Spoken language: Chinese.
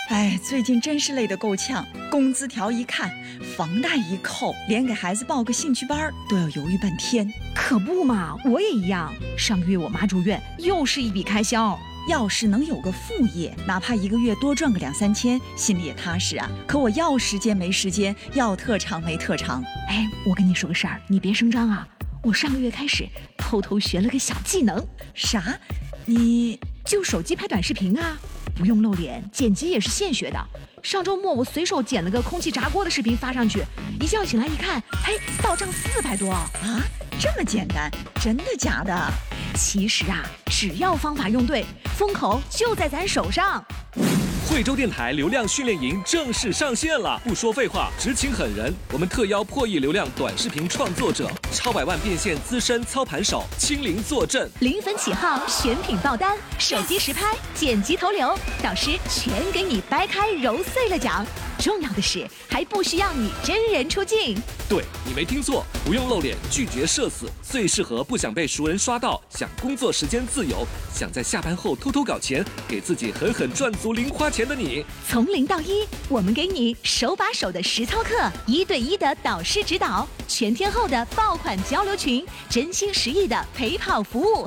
哎，最近真是累得够呛，工资条一看，房贷一扣，连给孩子报个兴趣班都要犹豫半天。 可不嘛，我也一样。上个月我妈住院，又是一笔开销。 要是能有个副业，哪怕一个月多赚个2-3千，心里也踏实啊。可我要时间没时间，要特长没特长。 哎，我跟你说个事儿，你别声张啊。我上个月开始偷偷学了个小技能。 啥？你就手机拍短视频啊，不用露脸，剪辑也是现学的。上周末我随手剪了个空气炸锅的视频发上去，一觉醒来一看，哎，到账400多啊！ 这么简单？真的假的？ 其实啊，只要方法用对，风口就在咱手上。 惠州电台流量训练营正式上线了！不说废话，只请狠人，我们特邀破亿流量短视频创作者、超百万变现资深操盘手亲临坐镇 ，0分起号，选品爆单，手机实拍，剪辑投流，导师全给你掰开揉碎了讲。重要的是，还不需要你真人出镜。 对，你没听错，不用露脸，拒绝社死，最适合不想被熟人刷到，想工作时间自由，想在下班后偷偷搞钱，给自己狠狠赚足零花钱的你。 从0到1，我们给你手把手的实操课，1对1的导师指导，全天候的爆款交流群，真心实意的陪跑服务。